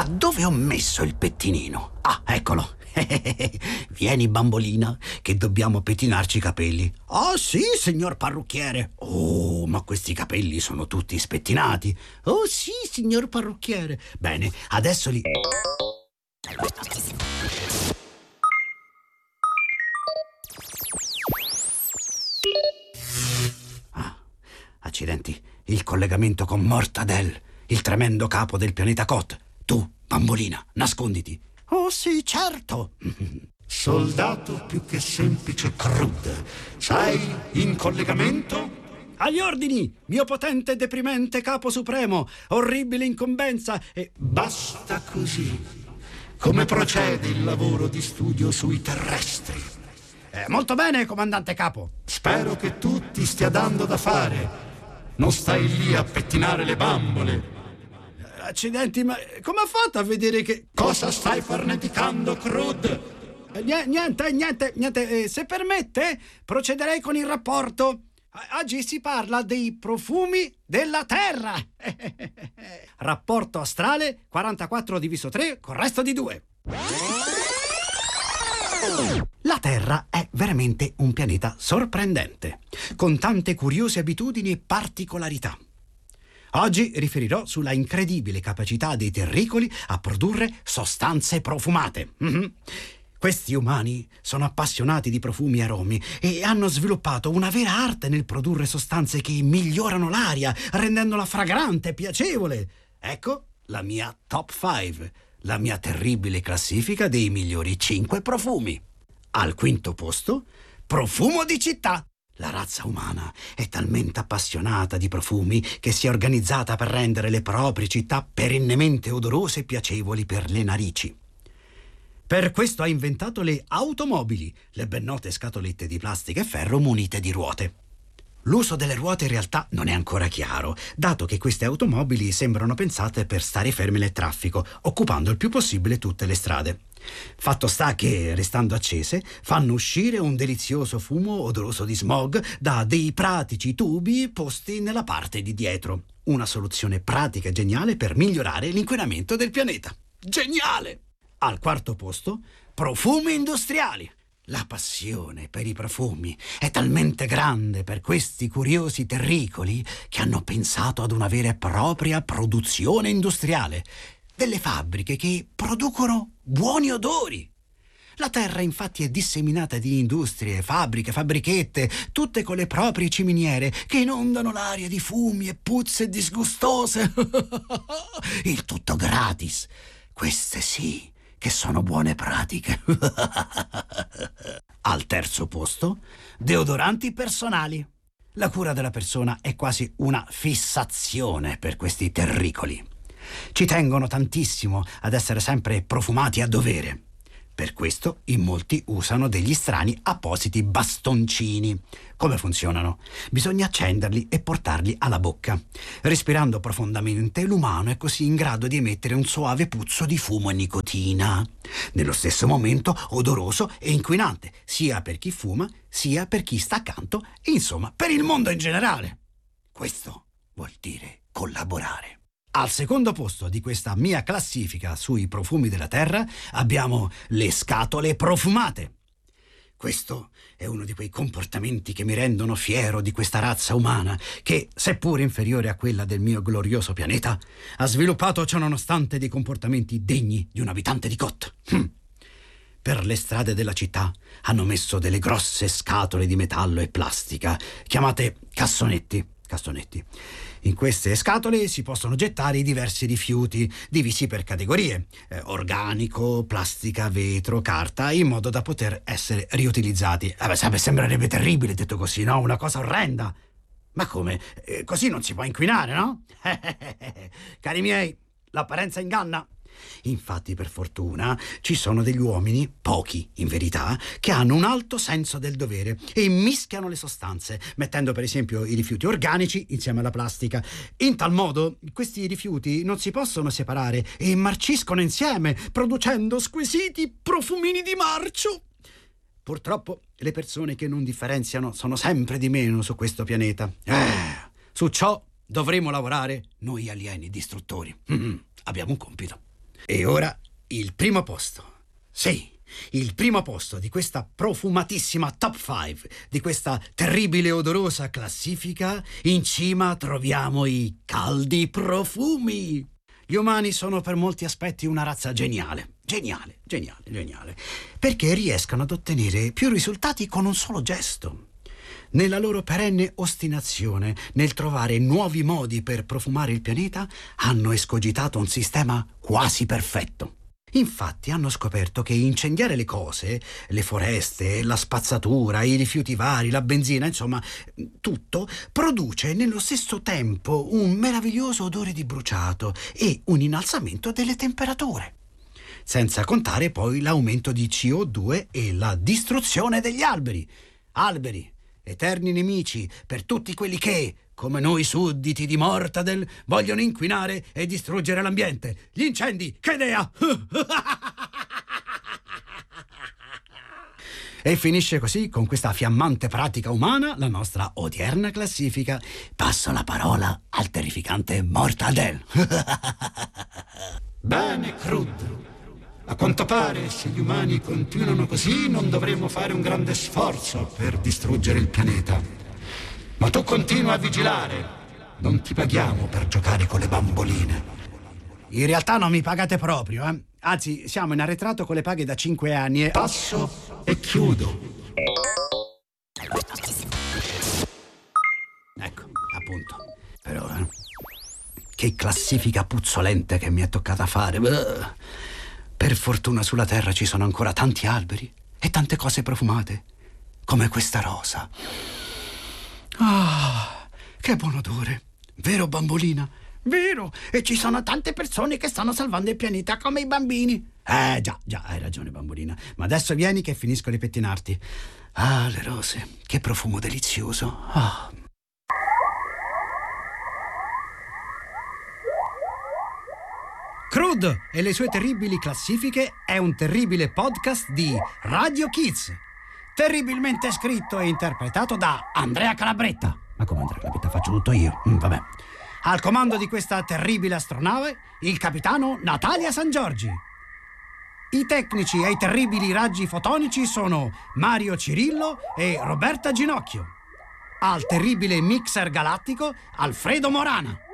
dove ho messo il pettinino? Ah, eccolo. Vieni, bambolina, che dobbiamo pettinarci i capelli. Ah, sì, signor parrucchiere. Oh, ma questi capelli sono tutti spettinati. Oh, sì, signor parrucchiere. Bene, adesso li... Ah, accidenti, il collegamento con Mortadell, il tremendo capo del pianeta Kot. Tu, bambolina, nasconditi. Oh, sì, certo. Soldato più che semplice Krud, sai, in collegamento? Agli ordini, mio potente e deprimente capo supremo, orribile incombenza e... Basta così. Come procede il lavoro di studio sui terrestri? Molto bene, comandante capo. Spero che tu ti stia dando da fare. Non stai lì a pettinare le bambole. Accidenti, ma come ha fatto a vedere che... Cosa stai farneticando, Krud? Niente. Se permette, procederei con il rapporto. Oggi si parla dei profumi della Terra. Rapporto astrale 44 diviso 3 con resto di 2. La Terra è veramente un pianeta sorprendente, con tante curiose abitudini e particolarità. Oggi riferirò sulla incredibile capacità dei terricoli a produrre sostanze profumate. Questi umani sono appassionati di profumi e aromi e hanno sviluppato una vera arte nel produrre sostanze che migliorano l'aria, rendendola fragrante e piacevole. Ecco la mia top 5, la mia terribile classifica dei migliori 5 profumi. Al quinto posto, profumo di città. La razza umana è talmente appassionata di profumi che si è organizzata per rendere le proprie città perennemente odorose e piacevoli per le narici. Per questo ha inventato le automobili, le ben note scatolette di plastica e ferro munite di ruote. L'uso delle ruote in realtà non è ancora chiaro, dato che queste automobili sembrano pensate per stare ferme nel traffico, occupando il più possibile tutte le strade. Fatto sta che, restando accese, fanno uscire un delizioso fumo odoroso di smog da dei pratici tubi posti nella parte di dietro. Una soluzione pratica e geniale per migliorare l'inquinamento del pianeta. Geniale! Al quarto posto, profumi industriali. La passione per i profumi è talmente grande per questi curiosi terricoli che hanno pensato ad una vera e propria produzione industriale. Delle fabbriche che producono buoni odori. La Terra infatti è disseminata di industrie, fabbriche, fabbrichette, tutte con le proprie ciminiere che inondano l'aria di fumi e puzze disgustose. Il tutto gratis. Queste sì che sono buone pratiche. Al terzo posto, deodoranti personali. La cura della persona è quasi una fissazione per questi terricoli. Ci tengono tantissimo ad essere sempre profumati a dovere. Per questo in molti usano degli strani appositi bastoncini. Come funzionano? Bisogna accenderli e portarli alla bocca. Respirando profondamente, l'umano è così in grado di emettere un soave puzzo di fumo e nicotina. Nello stesso momento odoroso e inquinante, sia per chi fuma, sia per chi sta accanto, e insomma per il mondo in generale. Questo vuol dire collaborare. Al secondo posto di questa mia classifica sui profumi della Terra abbiamo le scatole profumate. Questo è uno di quei comportamenti che mi rendono fiero di questa razza umana che, seppur inferiore a quella del mio glorioso pianeta, ha sviluppato ciononostante dei comportamenti degni di un abitante di Kot. Per le strade della città hanno messo delle grosse scatole di metallo e plastica, chiamate cassonetti. In queste scatole si possono gettare i diversi rifiuti, divisi per categorie, organico, plastica, vetro, carta, in modo da poter essere riutilizzati. Sembrerebbe terribile detto così, no? Una cosa orrenda. Ma come? Così non si può inquinare, no? Cari miei, l'apparenza inganna. Infatti, per fortuna, ci sono degli uomini, pochi in verità, che hanno un alto senso del dovere e mischiano le sostanze, mettendo per esempio i rifiuti organici insieme alla plastica. In tal modo, questi rifiuti non si possono separare e marciscono insieme, producendo squisiti profumini di marcio. Purtroppo, le persone che non differenziano sono sempre di meno su questo pianeta. Su ciò dovremo lavorare noi alieni distruttori. Abbiamo un compito. E ora il primo posto. Sì, il primo posto di questa profumatissima top 5, di questa terribile e odorosa classifica. In cima troviamo i caldi profumi. Gli umani sono per molti aspetti una razza geniale. Geniale. Perché riescono ad ottenere più risultati con un solo gesto. Nella loro perenne ostinazione nel trovare nuovi modi per profumare il pianeta, hanno escogitato un sistema quasi perfetto. Infatti hanno scoperto che incendiare le cose, le foreste, la spazzatura, i rifiuti vari, la benzina, insomma, tutto, produce nello stesso tempo un meraviglioso odore di bruciato e un innalzamento delle temperature. Senza contare poi l'aumento di CO2 e la distruzione degli alberi. Alberi, eterni nemici per tutti quelli che, come noi sudditi di Mortadel, vogliono inquinare e distruggere l'ambiente. Gli incendi, che idea! E finisce così, con questa fiammante pratica umana, la nostra odierna classifica. Passo la parola al terrificante Mortadel. Bene, Crud. A quanto pare, se gli umani continuano così, non dovremo fare un grande sforzo per distruggere il pianeta. Ma tu continua a vigilare. Non ti paghiamo per giocare con le bamboline. In realtà non mi pagate proprio, eh? Anzi, siamo in arretrato con le paghe da 5 anni e... Passo e chiudo. Ecco, appunto. Però, che classifica puzzolente che mi è toccata fare. Per fortuna sulla Terra ci sono ancora tanti alberi e tante cose profumate, come questa rosa. Ah, che buon odore. Vero, bambolina? Vero, e ci sono tante persone che stanno salvando il pianeta come i bambini. Già, hai ragione, bambolina. Ma adesso vieni che finisco di pettinarti. Ah, le rose, che profumo delizioso. Ah. Crud e le sue terribili classifiche è un terribile podcast di Radio Kids. Terribilmente scritto e interpretato da Andrea Calabretta. Ma come Andrea Calabretta? Faccio tutto io. Vabbè. Al comando di questa terribile astronave, il capitano Natalia San Giorgi. I tecnici ai terribili raggi fotonici sono Mario Cirillo e Roberta Ginocchio. Al terribile mixer galattico, Alfredo Morana.